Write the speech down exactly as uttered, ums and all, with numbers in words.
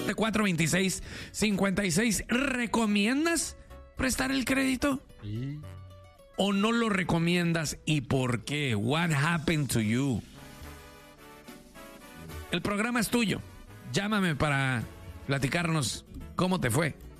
cuatro veintiséis, cincuenta y seis. ¿Recomiendas prestar el crédito? Sí. ¿O no lo recomiendas y por qué? What happened to you? El programa es tuyo. Llámame para platicarnos cómo te fue.